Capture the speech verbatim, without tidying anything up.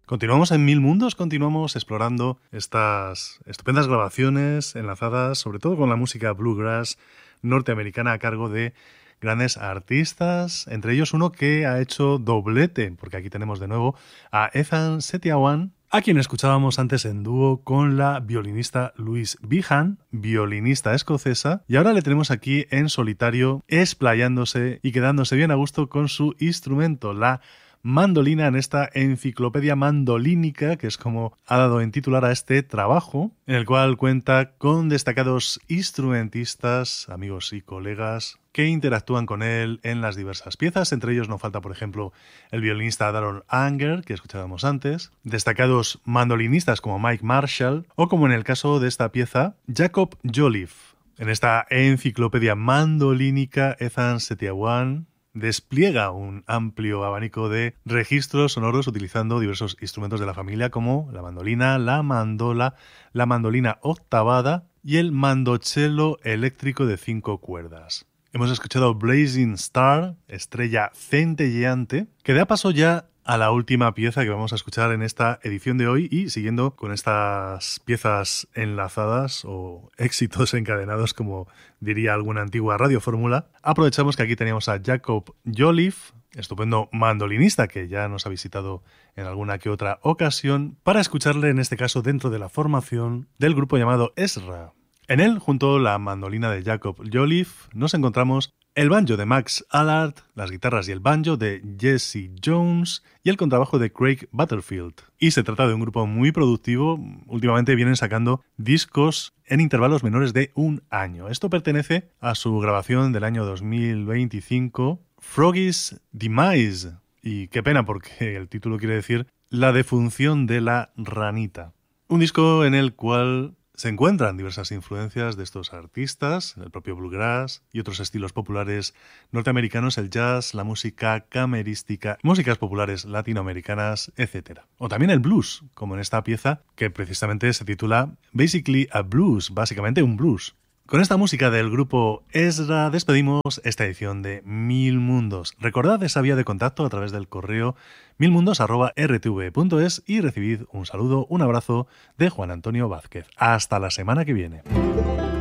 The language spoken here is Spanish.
Continuamos en Mil Mundos, continuamos explorando estas estupendas grabaciones enlazadas sobre todo con la música bluegrass norteamericana a cargo de grandes artistas, entre ellos uno que ha hecho doblete, porque aquí tenemos de nuevo a Ethan Setiawan, a quien escuchábamos antes en dúo con la violinista Louise Behan, violinista escocesa, y ahora le tenemos aquí en solitario, explayándose y quedándose bien a gusto con su instrumento, la mandolina, en esta enciclopedia mandolínica, que es como ha dado en titular a este trabajo, en el cual cuenta con destacados instrumentistas, amigos y colegas que interactúan con él en las diversas piezas. Entre ellos no falta, por ejemplo, el violinista Daron Anger, que escuchábamos antes, destacados mandolinistas como Mike Marshall, o como en el caso de esta pieza, Jacob Jolliffe. En esta enciclopedia mandolínica, Ethan Setiawan despliega un amplio abanico de registros sonoros utilizando diversos instrumentos de la familia como la mandolina, la mandola, la mandolina octavada y el mandocello eléctrico de cinco cuerdas. Hemos escuchado Blazing Star, estrella centelleante, que da paso ya a la última pieza que vamos a escuchar en esta edición de hoy, y siguiendo con estas piezas enlazadas o éxitos encadenados, como diría alguna antigua radiofórmula, aprovechamos que aquí teníamos a Jacob Jolliffe, estupendo mandolinista que ya nos ha visitado en alguna que otra ocasión, para escucharle en este caso dentro de la formación del grupo llamado Ezra. En él, junto a la mandolina de Jacob Jolliffe, nos encontramos el banjo de Max Allard, las guitarras y el banjo de Jesse Jones y el contrabajo de Craig Butterfield. Y se trata de un grupo muy productivo. Últimamente vienen sacando discos en intervalos menores de un año. Esto pertenece a su grabación del año dos mil veinticinco, Froggy's Demise. Y qué pena, porque el título quiere decir La defunción de la ranita. Un disco en el cual se encuentran diversas influencias de estos artistas, el propio bluegrass y otros estilos populares norteamericanos, el jazz, la música camerística, músicas populares latinoamericanas, etcétera. O también el blues, como en esta pieza que precisamente se titula Basically a Blues, básicamente un blues. Con esta música del grupo Ezra despedimos esta edición de Mil Mundos. Recordad esa vía de contacto a través del correo milmundos arroba r t v punto es y recibid un saludo, un abrazo de Juan Antonio Vázquez. Hasta la semana que viene.